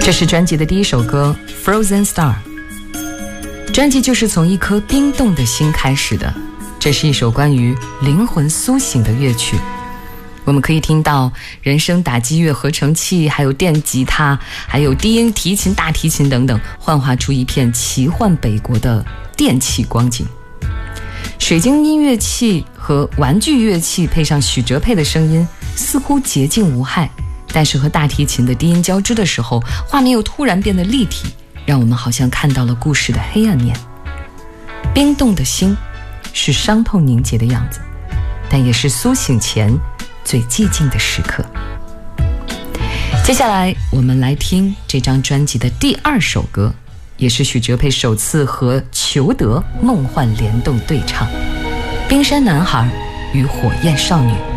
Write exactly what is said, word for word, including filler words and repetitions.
这是专辑的第一首歌 Frozen Star。 专辑就是从一颗冰冻的心开始的，这是一首关于灵魂苏醒的乐曲。我们可以听到人声打击乐、合成器，还有电吉他，还有低音提琴、大提琴等等，幻化出一片奇幻北国的电气光景。水晶音乐器和玩具乐器配上许哲佩的声音，似乎洁净无害，但是和大提琴的低音交织的时候，画面又突然变得立体，让我们好像看到了故事的黑暗面。冰冻的心是伤痛凝结的样子，但也是苏醒前最寂静的时刻。接下来我们来听这张专辑的第二首歌，也是许哲佩首次和裘德梦幻联动对唱，冰山男孩与火焰少女。